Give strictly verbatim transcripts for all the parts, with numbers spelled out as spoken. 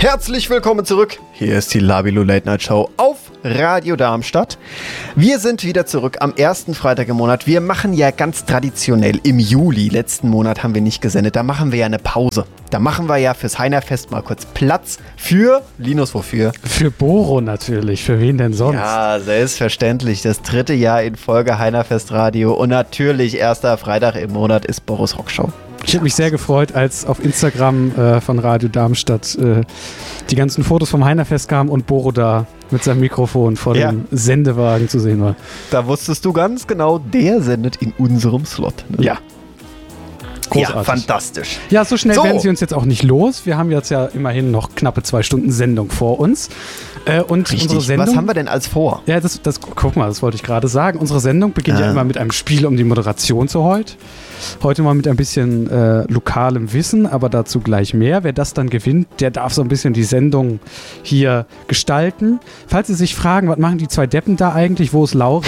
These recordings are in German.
Herzlich willkommen zurück. Hier ist die Labilo Late Night Show auf Radio Darmstadt. Wir sind wieder zurück am ersten Freitag im Monat. Wir machen ja ganz traditionell im Juli, letzten Monat haben wir nicht gesendet, da machen wir ja eine Pause. Da machen wir ja fürs Heinerfest mal kurz Platz für, Linus, wofür? Für Boro natürlich, für wen denn sonst? Ja, selbstverständlich, das dritte Jahr in Folge Heinerfest Radio und natürlich erster Freitag im Monat ist Boros Rockshow. Ich habe mich sehr gefreut, als auf Instagram äh, von Radio Darmstadt äh, die ganzen Fotos vom Heinerfest kamen und Boro da mit seinem Mikrofon vor ja. dem Sendewagen zu sehen war. Da wusstest du ganz genau, der sendet in unserem Slot. Ne? Ja. Großartig. Ja, fantastisch. Ja, so schnell so. werden sie uns jetzt auch nicht los. Wir haben jetzt ja immerhin noch knappe zwei Stunden Sendung vor uns. Äh, und Richtig. unsere Sendung, was haben wir denn als vor? Ja, das, das, guck mal, das wollte ich gerade sagen. Unsere Sendung beginnt ja, ja immer mit einem Spiel um die Moderation zu heute. Heute mal mit ein bisschen äh, lokalem Wissen, aber dazu gleich mehr. Wer das dann gewinnt, der darf so ein bisschen die Sendung hier gestalten. Falls Sie sich fragen, was machen die zwei Deppen da eigentlich? Wo ist Laura?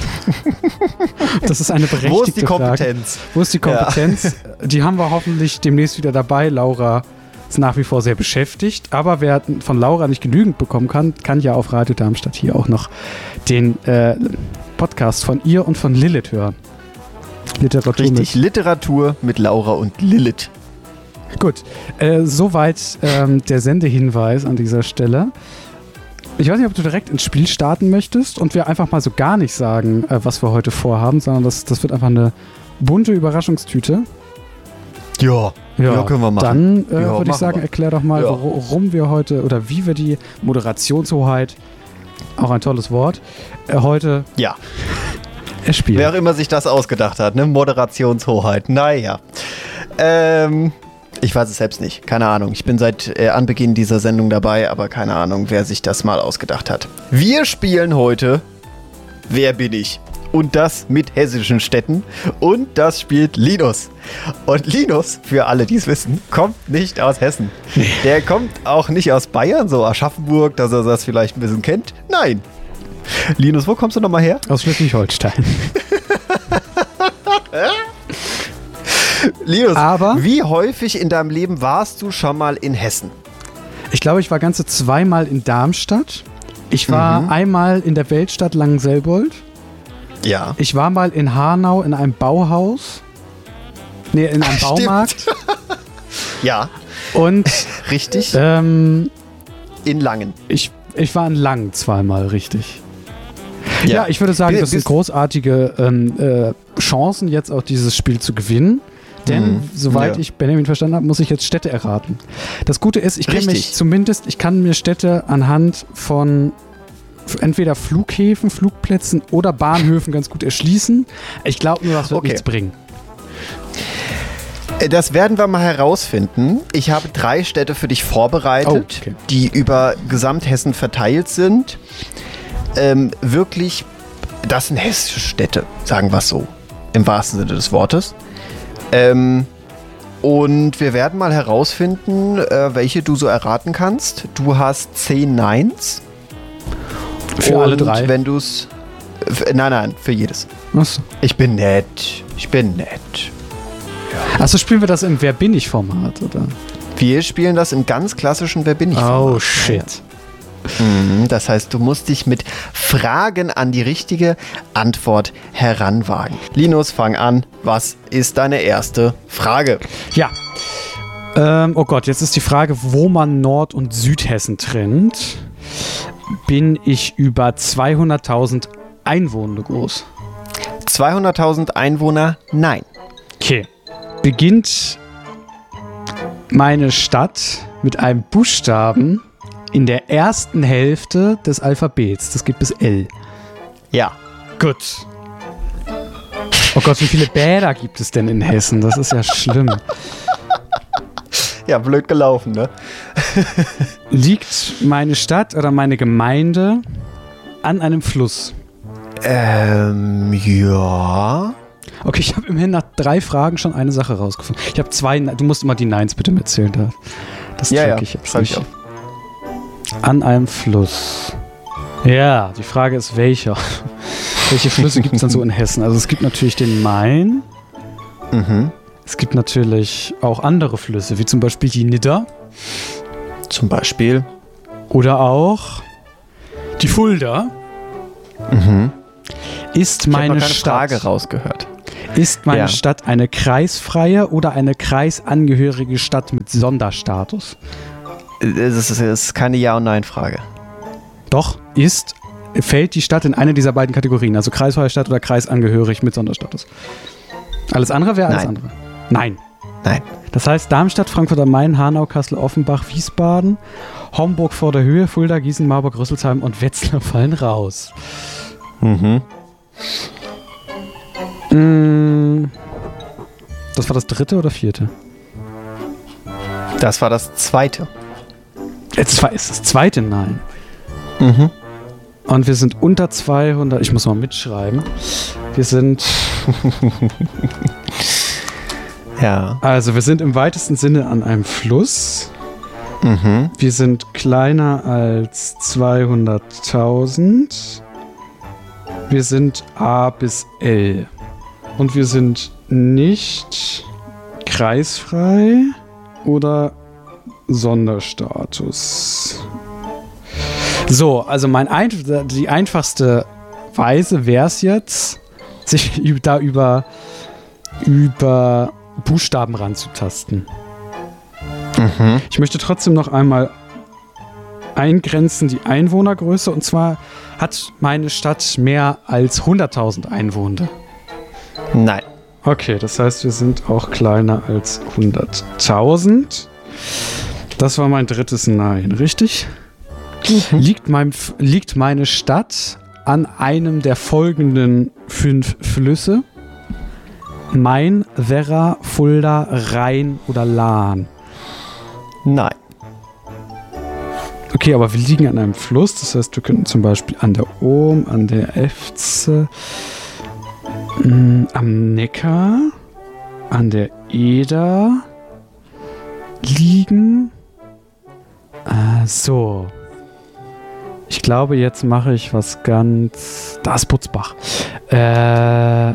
Das ist eine berechtigte Frage. Wo ist die Kompetenz? Frage. Wo ist die Kompetenz? Ja. Die haben wir hoffentlich demnächst wieder dabei. Laura ist nach wie vor sehr beschäftigt. Aber wer von Laura nicht genügend bekommen kann, kann ja auf Radio Darmstadt hier auch noch den äh, Podcast von ihr und von Lilith hören. Literatur Richtig, mit. Literatur mit Laura und Lilith. Gut, äh, soweit ähm, der Sendehinweis an dieser Stelle. Ich weiß nicht, ob du direkt ins Spiel starten möchtest und wir einfach mal so gar nicht sagen, äh, was wir heute vorhaben, sondern das, das wird einfach eine bunte Überraschungstüte. Ja, ja, ja können wir machen. Dann äh, ja, würde ich sagen, wir. erklär doch mal, ja. warum wir heute oder wie wir die Moderationshoheit, auch ein tolles Wort, äh, heute ja. erspielen. Wer auch immer sich das ausgedacht hat, ne? Moderationshoheit. Naja. Ähm, ich weiß es selbst nicht. Keine Ahnung. Ich bin seit äh, Anbeginn dieser Sendung dabei, aber keine Ahnung, wer sich das mal ausgedacht hat. Wir spielen heute Wer bin ich? Und das mit hessischen Städten. Und das spielt Linus. Und Linus, für alle, die es wissen, kommt nicht aus Hessen. Der kommt auch nicht aus Bayern, so Aschaffenburg, dass er das vielleicht ein bisschen kennt. Nein. Linus, wo kommst du nochmal her? Aus Schleswig-Holstein. Linus, Aber wie häufig in deinem Leben warst du schon mal in Hessen? Ich glaube, ich war ganze zweimal in Darmstadt. Ich war mhm. einmal in der Weltstadt Langenselbold. Ja. Ich war mal in Hanau in einem Bauhaus. Nee, in einem Ach, Baumarkt. Ja. Und richtig. Ähm, in Langen. Ich, ich war in Langen zweimal, richtig. Ja, ja ich würde sagen, B- das sind großartige ähm, äh, Chancen, jetzt auch dieses Spiel zu gewinnen. Denn, mhm. soweit ja. ich Benjamin verstanden habe, muss ich jetzt Städte erraten. Das Gute ist, ich kenne mich zumindest, ich kann mir Städte anhand von entweder Flughäfen, Flugplätzen oder Bahnhöfen ganz gut erschließen. Ich glaube nur, das wird okay. nichts bringen. Das werden wir mal herausfinden. Ich habe drei Städte für dich vorbereitet, oh, okay. die über Gesamthessen verteilt sind. Ähm, wirklich, das sind hessische Städte, sagen wir es so, im wahrsten Sinne des Wortes. Ähm, und wir werden mal herausfinden, äh, welche du so erraten kannst. Du hast zehn Nines. Für und alle drei? Wenn du es. Nein, nein, für jedes. Achso. Ich bin nett. Ich bin nett. Ja. Achso, spielen wir das im Wer bin ich Format, oder? Wir spielen das im ganz klassischen Wer bin ich Format. Oh, shit. Mhm, das heißt, du musst dich mit Fragen an die richtige Antwort heranwagen. Linus, fang an. Was ist deine erste Frage? Ja. Ähm, oh Gott, jetzt ist die Frage, wo man Nord- und Südhessen trennt. Bin ich über zweihunderttausend Einwohner groß? zweihunderttausend Einwohner? Nein. Okay. Beginnt meine Stadt mit einem Buchstaben in der ersten Hälfte des Alphabets. Das geht bis L. Ja. Gut. Oh Gott, wie viele Bäder gibt es denn in Hessen? Das ist ja schlimm. Ja, blöd gelaufen, ne? Liegt meine Stadt oder meine Gemeinde an einem Fluss? Ähm, ja. Okay, ich habe immerhin nach drei Fragen schon eine Sache rausgefunden. Ich habe zwei, du musst immer die Nines bitte mitzählen. Da. Das ja, check ja, ich jetzt schreib nicht. Ich auf. An einem Fluss. Ja, die Frage ist, welcher? Welche Flüsse gibt es dann so in Hessen? Also es gibt natürlich den Main. Mhm. Es gibt natürlich auch andere Flüsse, wie zum Beispiel die Nidda. Zum Beispiel. Oder auch die Fulda. Mhm. Ist Ich meine habe noch keine Stadt, Frage rausgehört. Ist meine Ja. Stadt eine kreisfreie oder eine kreisangehörige Stadt mit Sonderstatus? Es ist, es ist keine Ja- und Nein-Frage. Doch, ist, fällt die Stadt in eine dieser beiden Kategorien, also kreisfreie Stadt oder kreisangehörig mit Sonderstatus? Alles andere wäre alles Nein. andere. Nein. Nein. Das heißt Darmstadt, Frankfurt am Main, Hanau, Kassel, Offenbach, Wiesbaden, Homburg vor der Höhe, Fulda, Gießen, Marburg, Rüsselsheim und Wetzlar fallen raus. Mhm. Mm, Das war das dritte oder vierte? Das war das zweite. Jetzt war es das zweite Nein. Mhm. Und wir sind unter zweihundert. Ich muss mal mitschreiben. Wir sind, Ja. also wir sind im weitesten Sinne an einem Fluss. Mhm. Wir sind kleiner als zweihunderttausend. Wir sind A bis L. Und wir sind nicht kreisfrei oder Sonderstatus. So, also mein ein, die einfachste Weise wäre es jetzt, sich ü- da über, über Buchstaben ranzutasten. Mhm. Ich möchte trotzdem noch einmal eingrenzen die Einwohnergröße. Und zwar hat meine Stadt mehr als hunderttausend Einwohner. Nein. Okay, das heißt, wir sind auch kleiner als hunderttausend. Das war mein drittes Nein, richtig? Mhm. Liegt, mein, F- liegt meine Stadt an einem der folgenden fünf Flüsse? Main, Werra, Fulda, Rhein oder Lahn? Nein. Okay, aber wir liegen an einem Fluss, das heißt, wir könnten zum Beispiel an der Ohm, an der Efze, mh, am Neckar, an der Eder liegen. Äh, so. Ich glaube, jetzt mache ich was ganz... Da ist Putzbach. Äh,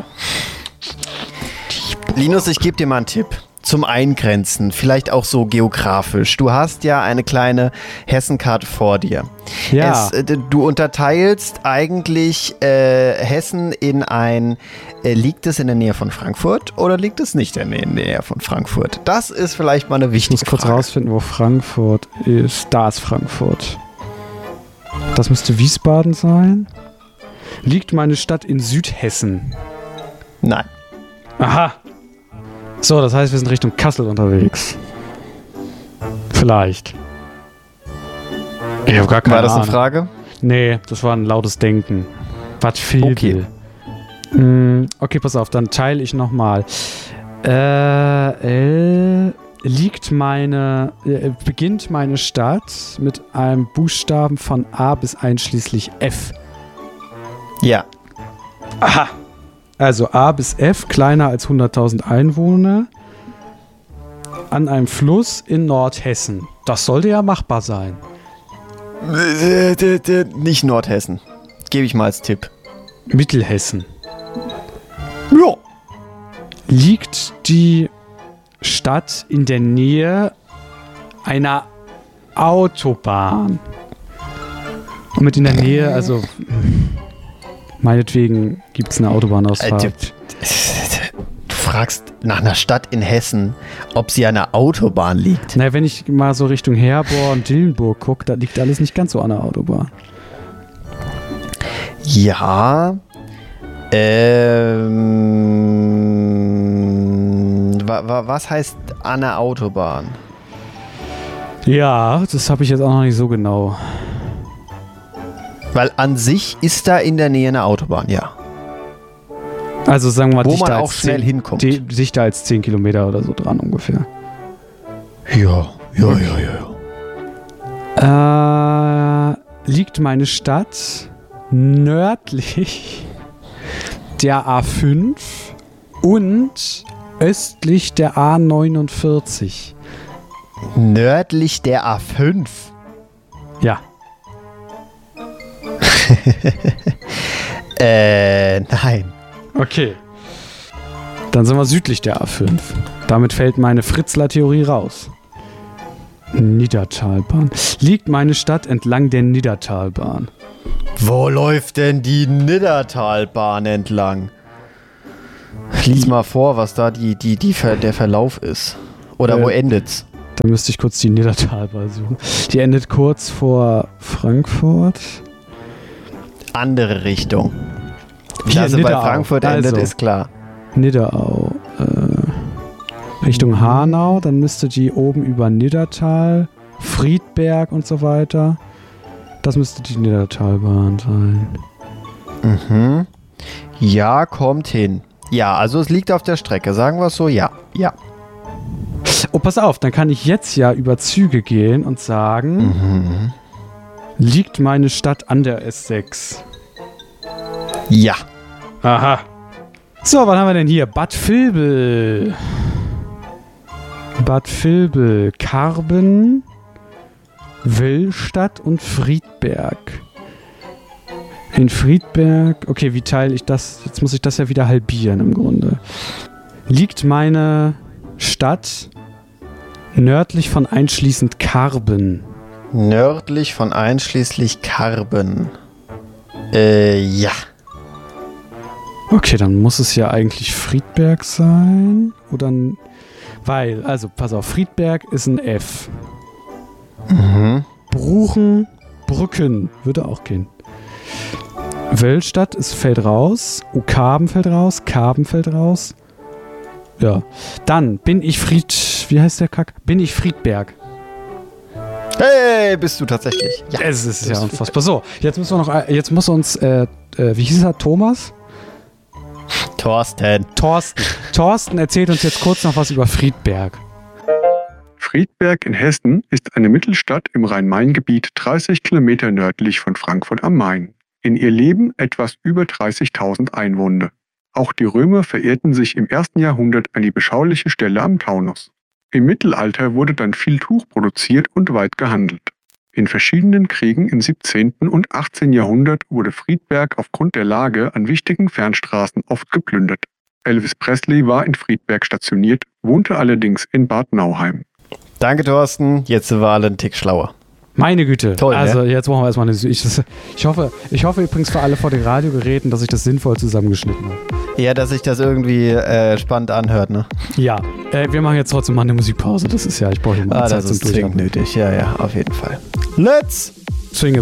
Linus, ich gebe dir mal einen Tipp. Zum Eingrenzen, vielleicht auch so geografisch. Du hast ja eine kleine Hessenkarte vor dir. ja. Es, äh, du unterteilst eigentlich äh, Hessen in ein, äh, liegt es in der Nähe von Frankfurt oder liegt es nicht in der Nähe von Frankfurt? Das ist vielleicht mal eine Ich wichtige muss kurz Frage. rausfinden, wo Frankfurt ist. Da ist Frankfurt. Das müsste Wiesbaden sein. Liegt meine Stadt in Südhessen? Nein. Aha. So, das heißt, wir sind Richtung Kassel unterwegs. Vielleicht. Ich habe gar keine War das eine Ahnung. Frage? Nee, das war ein lautes Denken. Was viel Okay. will. Mm, okay, pass auf, dann teile ich nochmal. Äh, L liegt meine, äh, beginnt meine Stadt mit einem Buchstaben von A bis einschließlich F. Ja. Aha. Also A bis F, kleiner als hunderttausend Einwohner, an einem Fluss in Nordhessen. Das sollte ja machbar sein. Nicht Nordhessen. Gebe ich mal als Tipp. Mittelhessen. Ja. Liegt die Stadt in der Nähe einer Autobahn? Und mit in der Nähe, also meinetwegen gibt es eine Autobahnausfahrt. Äh, Du fragst nach einer Stadt in Hessen, ob sie an einer Autobahn liegt. Na, wenn ich mal so Richtung Herborn und Dillenburg gucke, da liegt alles nicht ganz so an der Autobahn. Ja. Ähm. Wa, wa, was heißt an der Autobahn? Ja, das habe ich jetzt auch noch nicht so genau. Weil an sich ist da in der Nähe eine Autobahn, ja. Also sagen wir mal, Wo dichter man als auch schnell zehn, hinkommt. die- dichter als zehn Kilometer oder so dran ungefähr. Ja, ja, ja, ja. Äh, liegt meine Stadt nördlich der A fünf und östlich der A neunundvierzig. Nördlich der A fünf. Ja. Äh, nein. Okay. Dann sind wir südlich der A fünf. Damit fällt meine Fritzler-Theorie raus. Niddertalbahn. Liegt meine Stadt entlang der Niddertalbahn? Wo läuft denn die Niddertalbahn entlang? Lies mal vor, was da die, die, die Ver, der Verlauf ist. Oder äh, wo endet's? Da müsste ich kurz die Niddertalbahn suchen. Die endet kurz vor Frankfurt. Andere Richtung. Wie also Nidderau. Bei Frankfurt endet, also, ist klar. Nidderau. Äh, Richtung Hanau, dann müsste die oben über Niddertal, Friedberg und so weiter. Das müsste die Niddertalbahn sein. Mhm. Ja, kommt hin. Ja, also es liegt auf der Strecke. Sagen wir es so, ja. Ja. Oh, pass auf, dann kann ich jetzt ja über Züge gehen und sagen, mhm. liegt meine Stadt an der S sechs? Ja. Aha. So, was haben wir denn hier? Bad Vilbel. Bad Vilbel, Karben, Willstadt und Friedberg. In Friedberg, okay, wie teile ich das? Jetzt muss ich das ja wieder halbieren im Grunde. Liegt meine Stadt nördlich von einschließend Karben? Nördlich von einschließlich Karben. Äh, ja. Okay, dann muss es ja eigentlich Friedberg sein. Oder ein... Weil, also, pass auf, Friedberg ist ein F. Mhm. Bruchen, Brücken, würde auch gehen. Wöllstadt ist fällt raus. Ukarben fällt raus. Karben fällt raus. Ja. Dann bin ich Fried... Wie heißt der Kack? Bin ich Friedberg. Hey, bist du tatsächlich. Ja, es ist ja unfassbar. So, jetzt müssen wir noch... Jetzt muss uns... Äh, äh, wie hieß er? Thomas? Thorsten. Thorsten. Thorsten erzählt uns jetzt kurz noch was über Friedberg. Friedberg in Hessen ist eine Mittelstadt im Rhein-Main-Gebiet dreißig Kilometer nördlich von Frankfurt am Main. In ihr leben etwas über dreißigtausend Einwohner. Auch die Römer verehrten sich im ersten Jahrhundert an die beschauliche Stelle am Taunus. Im Mittelalter wurde dann viel Tuch produziert und weit gehandelt. In verschiedenen Kriegen im siebzehnten und achtzehnten Jahrhundert wurde Friedberg aufgrund der Lage an wichtigen Fernstraßen oft geplündert. Elvis Presley war in Friedberg stationiert, wohnte allerdings in Bad Nauheim. Danke, Thorsten. Jetzt sind wir alle einen Tick schlauer. Meine Güte. Toll, also ne? Jetzt machen wir erstmal eine Sü- ich, ich, hoffe, ich hoffe übrigens für alle vor den Radiogeräten, dass ich das sinnvoll zusammengeschnitten habe. Ja, dass sich das irgendwie äh, spannend anhört, ne? Ja, äh, wir machen jetzt trotzdem mal eine Musikpause. Das ist ja, ich brauche hier mal ah, Zeit das zum ist zwingend nötig. Ja, ja, auf jeden Fall. Let's Swing